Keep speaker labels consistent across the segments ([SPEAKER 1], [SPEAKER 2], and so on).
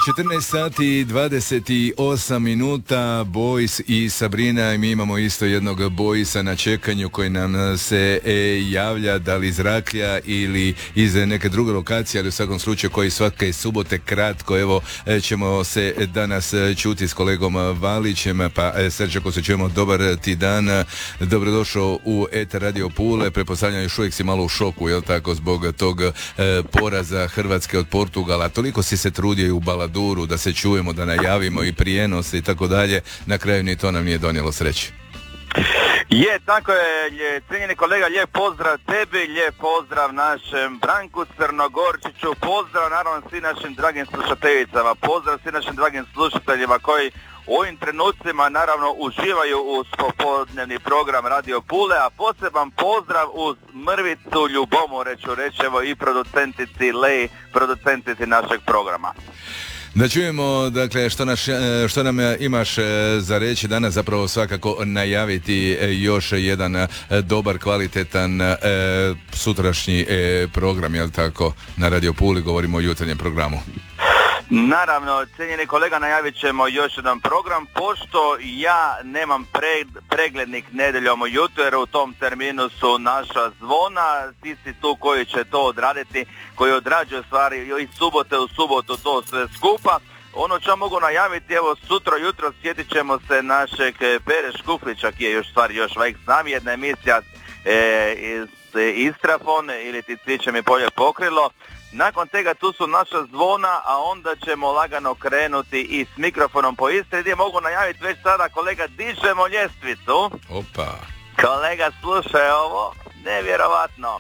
[SPEAKER 1] 14 sati i 28 minuta, Boys i Sabrina, i mi imamo isto jednog Boysa na čekanju koji nam se javlja, da li iz Raklja ili iz neke druge lokacije, ali u svakom slučaju koji svake subote kratko, evo ćemo se danas čuti s kolegom Valićem, pa Serđe, ako se čujemo, dobar ti dan, dobrodošao u Eter Radio Pule, pretpostavljam još uvijek si malo u šoku, jel tako, zbog tog poraza Hrvatske od Portugala, toliko si se trudio i u Baladuru da se čujemo, da najavimo i prijenose i tako dalje, na kraju ni to nam nije donijelo sreće.
[SPEAKER 2] Je, tako je, cijenjeni kolega, lijep pozdrav tebi, lijep pozdrav našem Branku Crnogorčiću, pozdrav naravno svim našim dragim slušateljicama, pozdrav svim našim dragim slušateljima koji u ovim trenucima naravno uživaju uz popodnevni program Radio Pule, a poseban pozdrav uz Mrvicu Ljubomu, ću reći, evo i producentici Lej, producentici našeg programa.
[SPEAKER 1] Da čujemo, dakle, što nam imaš za reći danas, zapravo svakako najaviti još jedan dobar, kvalitetan sutrašnji program, jel tako, na Radio Puli, govorimo o jutarnjem programu.
[SPEAKER 2] Naravno, cijenjeni kolega, najavit ćemo još jedan program, pošto ja nemam preglednik nedjeljom ujutro, jer u tom terminu su naša zvona, ti si tu koji će to odraditi, koji odrađuje stvari i subote u subotu to sve skupa. Ono što mogu najaviti, evo sutra jutro sjetit ćemo se našeg Pere Škuflića, ki je još vajk s nami, jedna emisija iz Istrafon ili ti cviće mi polje pokrilo. Nakon tega tu su naša zvona, a onda ćemo lagano krenuti i s mikrofonom po Istri, gdje mogu najaviti već sada, kolega, dižemo ljestvicu.
[SPEAKER 1] Opa.
[SPEAKER 2] Kolega, slušaj ovo, nevjerovatno.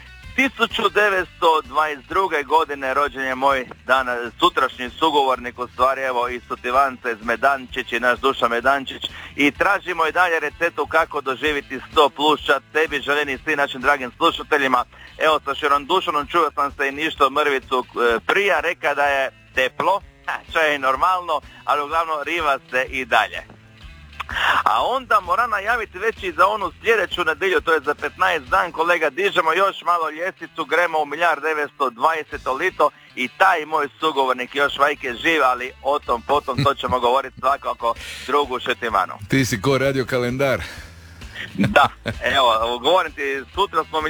[SPEAKER 2] 1922. godine rođen je moj sutrašnji sugovornik, u stvari evo i Sutivance iz Medančić i naš Duša Medančić, i tražimo i dalje receptu kako doživjeti 100 pluća, tebi želim i svim našim dragim slušateljima. Evo, sa širom dušanom čuo sam se i ništa Mrvicu prija, reka da je teplo, što je normalno, ali uglavnom riva se i dalje. A onda moram najaviti već i za onu sljedeću nedjelju, to je za 15 dan, kolega, dižemo još malo ljestvicu, gremo u 1920 lito i taj moj sugovornik još vajke živ, ali o tom potom to ćemo govoriti svakako drugu šetimanu.
[SPEAKER 1] Ti si ko radio kalendar?
[SPEAKER 2] Da, evo, govorim ti, sutra smo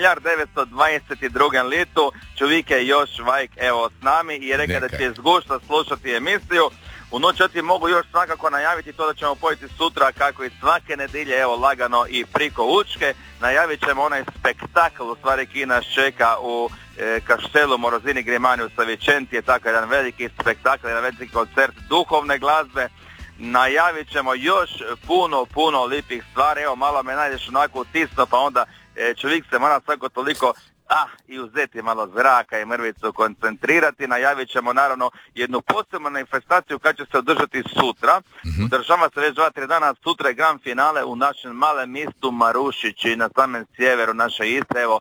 [SPEAKER 2] 1922. litu, čovjek je još vajk, evo, s nami i reka da će izgušta slušati emisiju. U noć ti mogu još svakako najaviti to da ćemo pojeti sutra, kako i svake nedjelje, evo, lagano i priko Učke. Najavit ćemo onaj spektakl, u stvari, ki nas čeka u Kaštelu Morozini Grimani u Savičenti, je tako jedan veliki spektakl, jedan veliki koncert duhovne glazbe. Najavit ćemo još puno lipih stvari, evo, malo me najdeš onako utisno, pa onda čovjek se mora svako toliko i uzeti malo zraka i mrvicu koncentrirati. Najavit ćemo naravno jednu posebnu manifestaciju kad će se održati sutra. Održava se već 2-3 dana, sutra je grand finale u našem malem mjestu Marušići na samom sjeveru naše Istre, evo,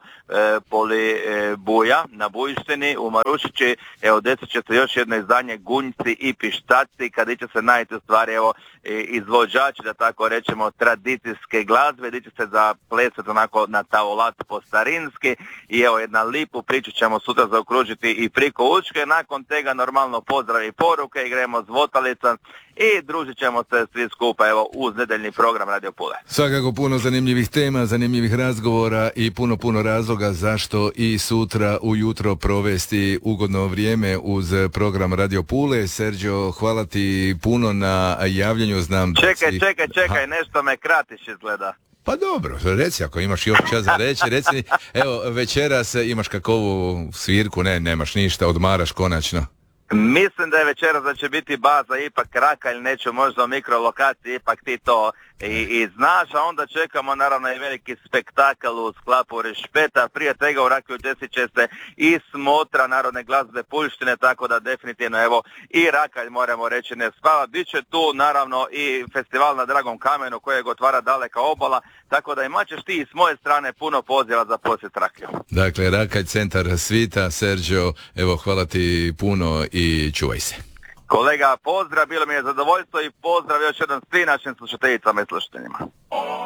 [SPEAKER 2] poli Buja, na Bujštini u Marušići. Evo, desit će se još jedno izdanje Gunjci i Pištaci, kad će se najti u stvari, evo, izvođači, da tako rečemo, tradicijske glazbe, gdje će se zaplesati onako na tavolat po starinski. I evo, jedna lipu priču ćemo sutra zaokružiti i priko Učke. Nakon tega normalno pozdrav i poruke, igremo zvotalica i družit ćemo se svi skupa, evo, uz nedeljni program Radio Pule.
[SPEAKER 1] Svakako puno zanimljivih tema, zanimljivih razgovora i puno razloga zašto i sutra ujutro provesti ugodno vrijeme uz program Radio Pule. Serđo, hvala ti puno na javljanju, znam.
[SPEAKER 2] Čekaj, nešto me kratiš izgleda.
[SPEAKER 1] Pa dobro, reci, ako imaš još čas za reći, reci, evo, večeras imaš kakovu svirku, nemaš ništa, odmaraš konačno.
[SPEAKER 2] Mislim da je večeras da će biti baza ipak Raka ili neću možda u mikrolokaciji, ipak ti to i znaš, a onda čekamo naravno i veliki spektakl u sklapu Rešpeta. Prije tega u Rakiju desit će se i smotra narodne glazbe Puljštine, tako da definitivno, evo, i Rakalj, moramo reći, ne spava. Biće tu naravno i festival na Dragom kamenu kojeg otvara Daleka obala, tako da imat ćeš ti i s moje strane puno poziva za posjet Rakiju. Dakle,
[SPEAKER 1] Rakalj, centar svita. Serđo, evo, hvala ti puno i čuvaj se.
[SPEAKER 2] Kolega, pozdrav, bilo mi je zadovoljstvo i pozdrav još jedan svim našim slušateljicama i slušateljima.